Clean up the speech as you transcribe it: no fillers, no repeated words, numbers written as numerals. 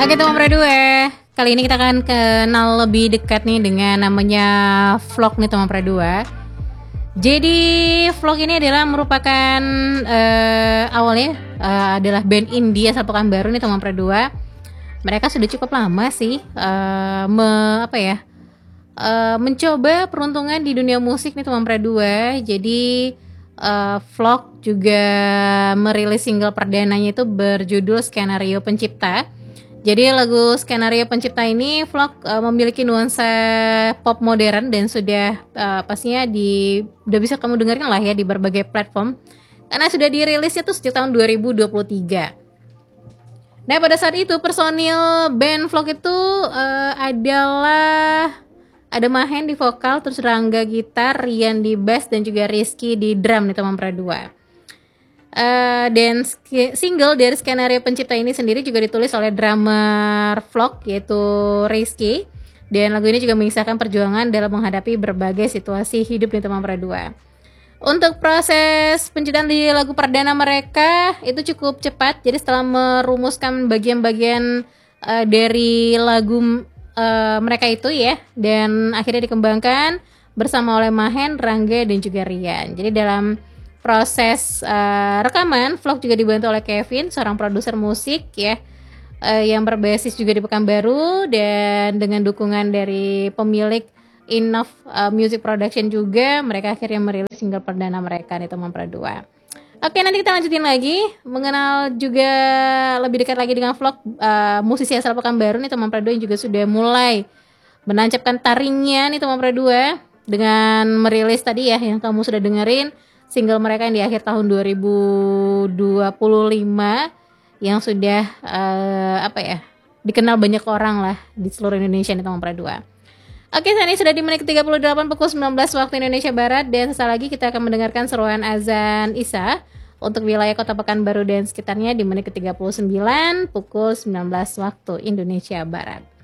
Oke teman Pradua, kali ini kita akan kenal lebih dekat nih dengan namanya vlog nih teman Pradua. Jadi vlog ini adalah merupakan awalnya adalah band indie asal Pekanbaru nih teman Pradua. Mereka sudah cukup lama sih mencoba peruntungan di dunia musik nih teman Pradua. Jadi vlog juga merilis single perdananya itu berjudul Skenario Pencipta. Jadi lagu Skenario Pencipta ini vlog memiliki nuansa pop modern dan sudah pastinya udah bisa kamu dengerin lah ya di berbagai platform karena sudah dirilisnya tuh sejak tahun 2023. Nah pada saat itu personil band vlog itu adalah ada Mahen di vokal, terus Rangga gitar, Rian di bass dan juga Rizky di drum nih teman Pradua. Dan single dari Skenario Pencipta ini sendiri juga ditulis oleh drummer vlog yaitu Rizky, dan lagu ini juga mengisahkan perjuangan dalam menghadapi berbagai situasi hidup di teman Pradua. Untuk proses penciptaan di lagu perdana mereka itu cukup cepat, jadi setelah merumuskan bagian-bagian dari lagu mereka itu ya, dan akhirnya dikembangkan bersama oleh Mahen, Rangga dan juga Rian. Jadi dalam proses rekaman, vlog juga dibantu oleh Kevin, seorang produser musik ya, yang berbasis juga di Pekanbaru, dan dengan dukungan dari pemilik Enough Music Production juga, mereka akhirnya merilis single perdana mereka nih teman Pradua. Oke, nanti kita lanjutin lagi mengenal juga lebih dekat lagi dengan vlog musisi asal Pekanbaru nih teman Pradua, yang juga sudah mulai menancapkan taringnya nih teman Pradua dengan merilis tadi ya yang kamu sudah dengerin single mereka yang di akhir tahun 2025 yang sudah dikenal banyak orang lah di seluruh Indonesia nih teman Pradua. Oke, saat ini sudah di menit ke-38 pukul 19 waktu Indonesia Barat, dan sesaat lagi kita akan mendengarkan seruan azan Isya untuk wilayah Kota Pekanbaru dan sekitarnya di menit ke-39 pukul 19 waktu Indonesia Barat.